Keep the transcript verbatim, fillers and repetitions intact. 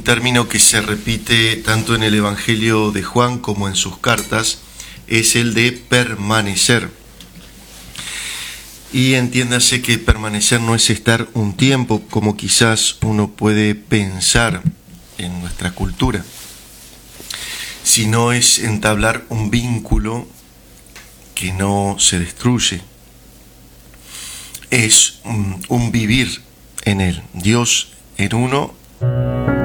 un término que se repite tanto en el Evangelio de Juan como en sus cartas, es el de permanecer. Y entiéndase que permanecer no es estar un tiempo, como quizás uno puede pensar en nuestra cultura, sino es entablar un vínculo que no se destruye. Es un, un vivir en Él, Dios en uno